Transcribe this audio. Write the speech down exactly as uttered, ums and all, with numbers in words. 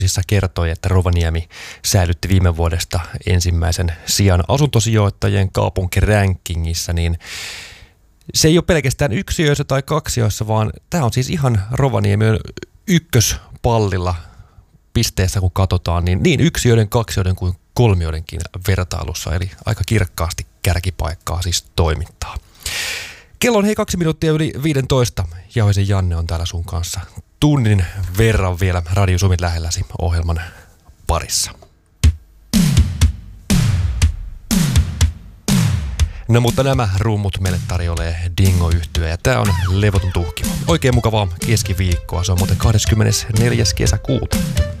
kertoi, että Rovaniemi säilytti viime vuodesta ensimmäisen sijan asuntosijoittajien kaupunkirankingissa, niin se ei ole pelkästään yksiöissä tai kaksioissa, vaan tämä on siis ihan Rovaniemi ykköspallilla pisteessä, kun katsotaan, niin, niin yksiöiden, kaksioiden kuin kolmioidenkin vertailussa, eli aika kirkkaasti kärkipaikkaa siis toimittaa. Kello on hei kaksi minuuttia yli viisitoista. Jauhisen Janne on täällä sun kanssa tunnin verran vielä Radio Suomen lähelläsi ohjelman parissa. No mutta nämä rummut meille tarjoilee Dingo-yhtye ja tää on Levoton tuhkimo. Oikein mukavaa keskiviikkoa, se on muuten kahdeskymmenesneljäs kesäkuuta.